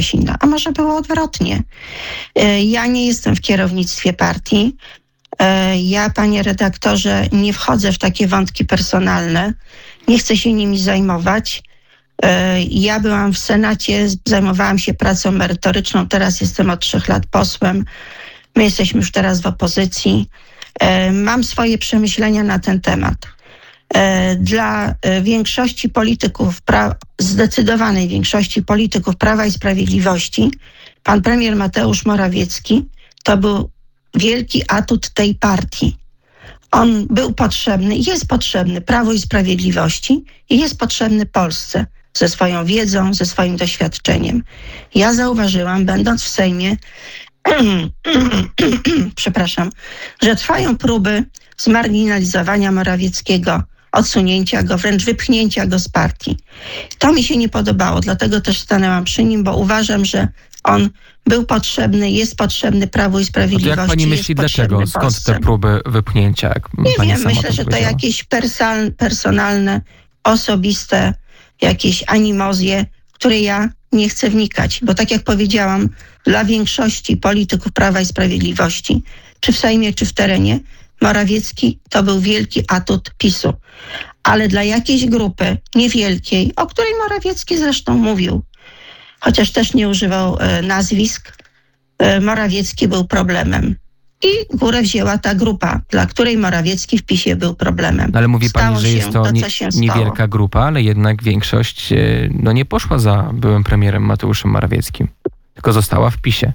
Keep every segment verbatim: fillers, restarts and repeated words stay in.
coś innego. A może było odwrotnie. Ja nie jestem w kierownictwie partii. Ja, panie redaktorze, nie wchodzę w takie wątki personalne. Nie chcę się nimi zajmować. Ja byłam w Senacie, zajmowałam się pracą merytoryczną. Teraz jestem od trzech lat posłem. My jesteśmy już teraz w opozycji. Mam swoje przemyślenia na ten temat. Dla większości polityków, zdecydowanej większości polityków Prawa i Sprawiedliwości, pan premier Mateusz Morawiecki to był wielki atut tej partii. On był potrzebny, jest potrzebny Prawu i Sprawiedliwości i jest potrzebny Polsce ze swoją wiedzą, ze swoim doświadczeniem. Ja zauważyłam, będąc w Sejmie, przepraszam, że trwają próby zmarginalizowania Morawieckiego, odsunięcia go, wręcz wypchnięcia go z partii. To mi się nie podobało, dlatego też stanęłam przy nim, bo uważam, że on był potrzebny, jest potrzebny Prawu i Sprawiedliwości. No to jak pani myśli, dlaczego? Skąd te próby wypchnięcia? Jak nie pani wiem, sama myślę, że to powiedziała? jakieś persal, personalne, osobiste, jakieś animozje, w które ja nie chcę wnikać. Bo tak jak powiedziałam, dla większości polityków Prawa i Sprawiedliwości, czy w Sejmie, czy w terenie, Morawiecki to był wielki atut PiSu. Ale dla jakiejś grupy niewielkiej, o której Morawiecki zresztą mówił, chociaż też nie używał e, nazwisk, e, Morawiecki był problemem. I górę wzięła ta grupa, dla której Morawiecki w PiSie był problemem. Ale mówi pani, Stało że jest to, to nie, co się niewielka stało. grupa, ale jednak większość e, no, nie poszła za byłym premierem Mateuszem Morawieckim, tylko została w PiSie.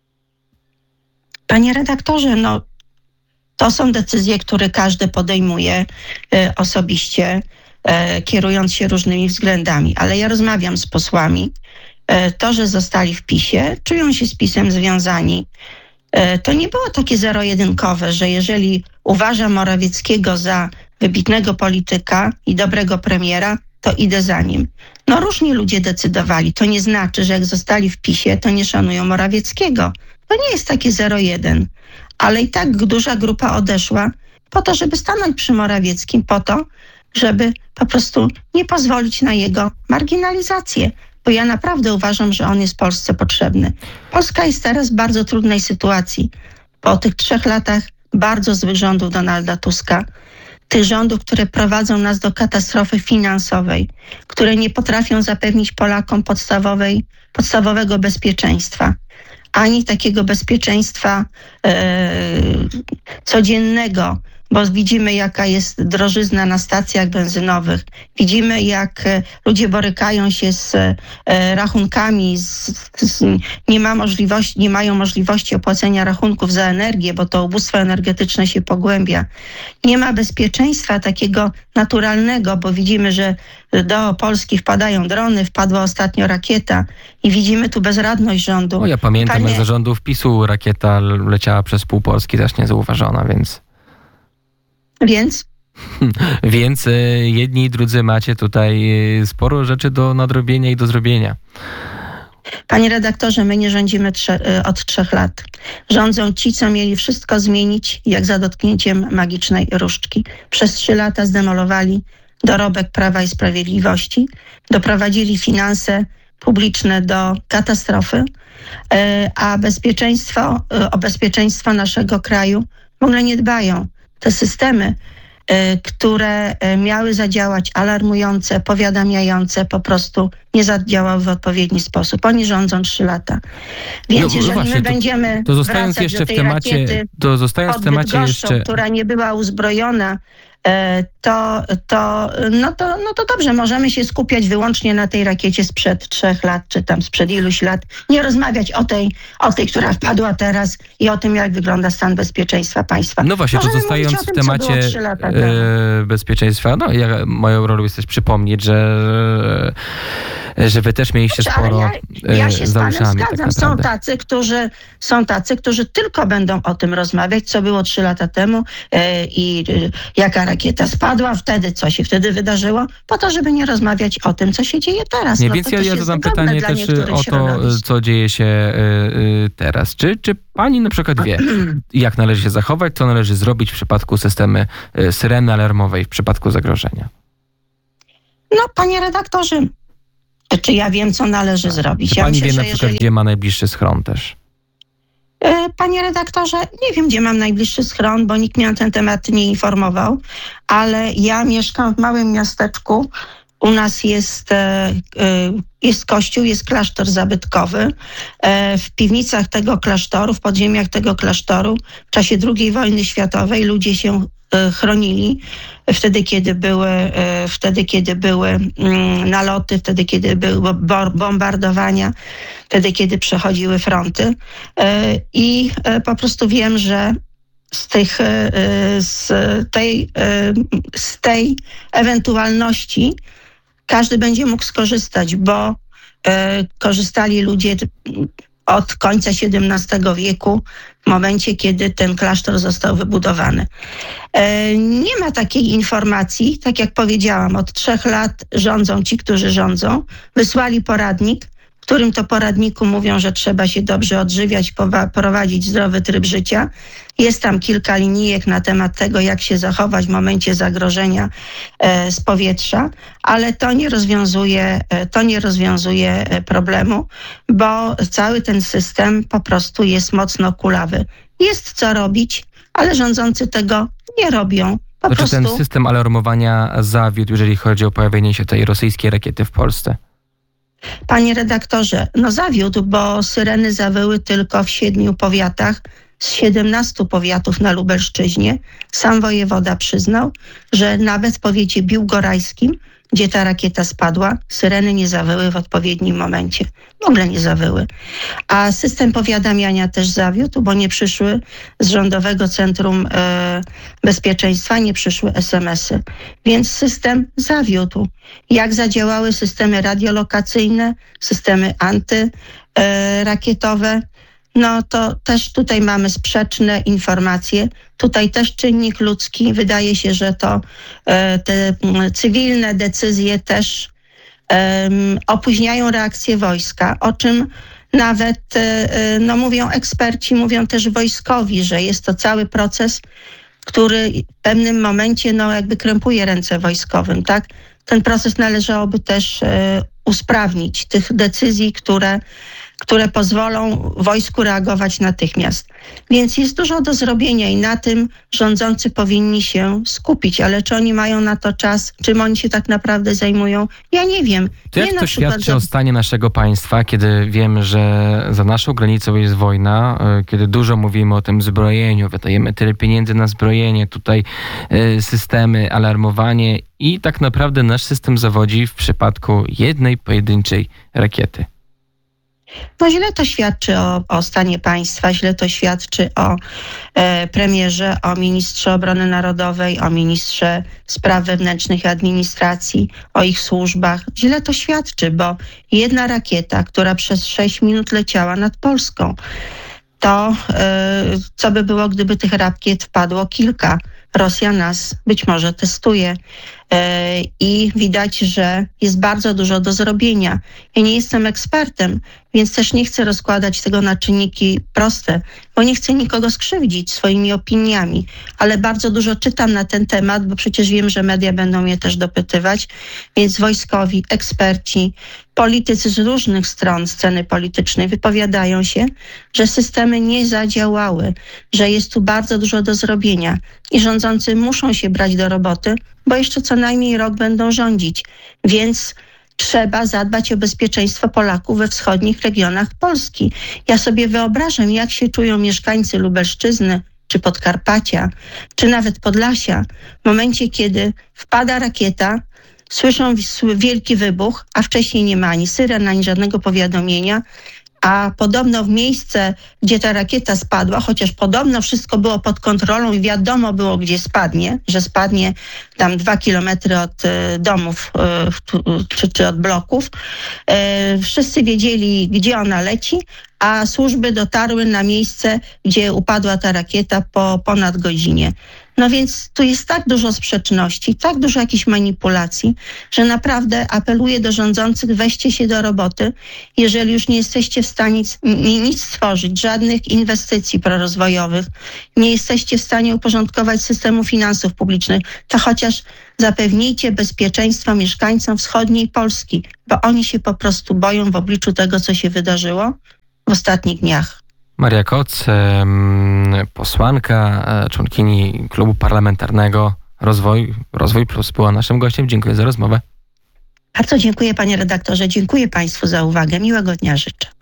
Panie redaktorze, no to są decyzje, które każdy podejmuje e, osobiście, e, kierując się różnymi względami. Ale ja rozmawiam z posłami. E, to, że zostali w PiSie, czują się z PiSem związani. E, to nie było takie zero-jedynkowe, że jeżeli uważam Morawieckiego za wybitnego polityka i dobrego premiera, to idę za nim. No różni ludzie decydowali. To nie znaczy, że jak zostali w PiSie, to nie szanują Morawieckiego. To nie jest takie zero jeden. Ale i tak duża grupa odeszła po to, żeby stanąć przy Morawieckim, po to, żeby po prostu nie pozwolić na jego marginalizację. Bo ja naprawdę uważam, że on jest Polsce potrzebny. Polska jest teraz w bardzo trudnej sytuacji. Po tych trzech latach bardzo złych rządów Donalda Tuska, tych rządów, które prowadzą nas do katastrofy finansowej, które nie potrafią zapewnić Polakom podstawowej, podstawowego bezpieczeństwa. Ani takiego bezpieczeństwa e, codziennego, bo widzimy, jaka jest drożyzna na stacjach benzynowych. Widzimy, jak e, ludzie borykają się z e, rachunkami, z, z, nie ma możliwości, nie mają możliwości opłacenia rachunków za energię, bo to ubóstwo energetyczne się pogłębia. Nie ma bezpieczeństwa takiego naturalnego, bo widzimy, że do Polski wpadają drony, wpadła ostatnio rakieta i widzimy tu bezradność rządu. No ja pamiętam, Panie... jak za rządów PiSu rakieta leciała przez pół Polski, też niezauważona, więc... Więc? Więc y, jedni i drudzy macie tutaj y, sporo rzeczy do nadrobienia i do zrobienia. Panie redaktorze, my nie rządzimy trze- od trzech lat. Rządzą ci, co mieli wszystko zmienić, jak za dotknięciem magicznej różdżki. Przez trzy lata zdemolowali dorobek Prawa i Sprawiedliwości, doprowadzili finanse publiczne do katastrofy, a bezpieczeństwo, o bezpieczeństwo naszego kraju w ogóle nie dbają. Te systemy, które miały zadziałać alarmujące, powiadamiające, po prostu nie zadziałały w odpowiedni sposób. Oni rządzą trzy lata. Więc no, jeżeli właśnie, my to, będziemy to zostając wracać jeszcze do w tej temacie, rakiety to zostając w temacie jeszcze, która nie była uzbrojona, to, to, no to, no to dobrze, możemy się skupiać wyłącznie na tej rakiecie sprzed trzech lat, czy tam sprzed iluś lat. Nie rozmawiać o tej, o tej, która wpadła teraz i o tym, jak wygląda stan bezpieczeństwa państwa. No właśnie, możemy to zostając tym, w temacie e, bezpieczeństwa, no ja, moją rolą jest też przypomnieć, że, że wy też mieliście Znaczy, sporo ja, ja się e, za uszami. zgadzam. Tak są tacy, którzy są tacy, którzy tylko będą o tym rozmawiać, co było trzy lata temu e, i e, jaka rakieta spadła, wtedy co się wtedy wydarzyło, po to, żeby nie rozmawiać o tym, co się dzieje teraz. Nie, no więc to ja, to ja zadam pytanie też o to, środowisk. co dzieje się y, y, teraz. Czy, czy pani na przykład wie, jak należy się zachować, co należy zrobić w przypadku systemu y, syreny alarmowej, w przypadku zagrożenia? No, panie redaktorze, Czy ja wiem, co należy zrobić? Czy Ja pani myślę, wie że na przykład, jeżeli... gdzie ma najbliższy schron też? Panie redaktorze, nie wiem, gdzie mam najbliższy schron, bo nikt mnie na ten temat nie informował, ale ja mieszkam w małym miasteczku. U nas jest, jest kościół, jest klasztor zabytkowy. W piwnicach tego klasztoru, w podziemiach tego klasztoru w czasie drugiej wojny światowej ludzie się chronili. Wtedy, kiedy były, wtedy, kiedy były naloty, wtedy, kiedy były bombardowania, wtedy, kiedy przechodziły fronty. I po prostu wiem, że z, tych, z, tej, z tej ewentualności każdy będzie mógł skorzystać, bo korzystali ludzie od końca siedemnastego wieku, w momencie, kiedy ten klasztor został wybudowany. Nie ma takiej informacji, tak jak powiedziałam, od trzech lat rządzą ci, którzy rządzą. Wysłali poradnik, w którym to poradniku mówią, że trzeba się dobrze odżywiać, prowadzić zdrowy tryb życia. Jest tam kilka linijek na temat tego, jak się zachować w momencie zagrożenia z powietrza, ale to nie rozwiązuje, to nie rozwiązuje problemu, bo cały ten system po prostu jest mocno kulawy. Jest co robić, ale rządzący tego nie robią. Po to prostu... Czy ten system alarmowania zawiódł, jeżeli chodzi o pojawienie się tej rosyjskiej rakiety w Polsce? Panie redaktorze, no zawiódł, bo syreny zawyły tylko w siedmiu powiatach z siedemnastu powiatów na Lubelszczyźnie. Sam wojewoda przyznał, że nawet w powiecie biłgorajskim, gdzie ta rakieta spadła, syreny nie zawyły w odpowiednim momencie. W ogóle nie zawyły. A system powiadamiania też zawiódł, bo nie przyszły z Rządowego Centrum e, Bezpieczeństwa, nie przyszły es em esy. Więc system zawiódł. Jak zadziałały systemy radiolokacyjne, systemy antyrakietowe, no to też tutaj mamy sprzeczne informacje. Tutaj też czynnik ludzki. Wydaje się, że to e, te cywilne decyzje też e, opóźniają reakcję wojska, o czym nawet e, no, mówią eksperci, mówią też wojskowi, że jest to cały proces, który w pewnym momencie no, jakby krępuje ręce wojskowym, tak? Ten proces należałoby też e, usprawnić, tych decyzji, które które pozwolą wojsku reagować natychmiast. Więc jest dużo do zrobienia i na tym rządzący powinni się skupić. Ale czy oni mają na to czas? Czym oni się tak naprawdę zajmują? Ja nie wiem. To jak nie to na przykład świadczy za... o stanie naszego państwa, kiedy wiemy, że za naszą granicą jest wojna, kiedy dużo mówimy o tym zbrojeniu, wydajemy tyle pieniędzy na zbrojenie, tutaj systemy, alarmowanie i tak naprawdę nasz system zawodzi w przypadku jednej pojedynczej rakiety. No źle to świadczy o, o stanie państwa, źle to świadczy o e, premierze, o ministrze obrony narodowej, o ministrze spraw wewnętrznych i administracji, o ich służbach. Źle to świadczy, bo jedna rakieta, która przez sześć minut leciała nad Polską, to e, co by było, gdyby tych rakiet wpadło kilka? Rosja nas być może testuje e, i widać, że jest bardzo dużo do zrobienia. Ja nie jestem ekspertem, więc też nie chcę rozkładać tego na czynniki proste, bo nie chcę nikogo skrzywdzić swoimi opiniami, ale bardzo dużo czytam na ten temat, bo przecież wiem, że media będą mnie też dopytywać, więc wojskowi, eksperci, politycy z różnych stron sceny politycznej wypowiadają się, że systemy nie zadziałały, że jest tu bardzo dużo do zrobienia i rządzący muszą się brać do roboty, bo jeszcze co najmniej rok będą rządzić, więc trzeba zadbać o bezpieczeństwo Polaków we wschodnich regionach Polski. Ja sobie wyobrażam, jak się czują mieszkańcy Lubelszczyzny, czy Podkarpacia, czy nawet Podlasia, w momencie, kiedy wpada rakieta, słyszą wielki wybuch, a wcześniej nie ma ani syren, ani żadnego powiadomienia, a podobno w miejsce, gdzie ta rakieta spadła, chociaż podobno wszystko było pod kontrolą i wiadomo było, gdzie spadnie, że spadnie tam dwa kilometry od y, domów y, czy, czy od bloków. Y, wszyscy wiedzieli, gdzie ona leci, a służby dotarły na miejsce, gdzie upadła ta rakieta po ponad godzinie. No więc tu jest tak dużo sprzeczności, tak dużo jakichś manipulacji, że naprawdę apeluję do rządzących, weźcie się do roboty. Jeżeli już nie jesteście w stanie nic, nic stworzyć, żadnych inwestycji prorozwojowych, nie jesteście w stanie uporządkować systemu finansów publicznych, to chociaż zapewnijcie bezpieczeństwo mieszkańcom wschodniej Polski, bo oni się po prostu boją w obliczu tego, co się wydarzyło w ostatnich dniach. Maria Koc, posłanka, członkini Klubu Parlamentarnego Rozwój, Rozwój Plus była naszym gościem. Dziękuję za rozmowę. Bardzo dziękuję, panie redaktorze. Dziękuję państwu za uwagę. Miłego dnia życzę.